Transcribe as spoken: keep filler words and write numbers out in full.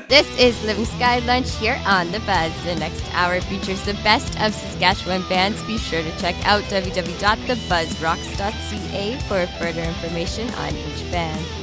This is Living Sky Lunch here on The Buzz. The next hour features the best of Saskatchewan bands. Be sure to check out w w w dot the buzz rocks dot c a for further information on each band.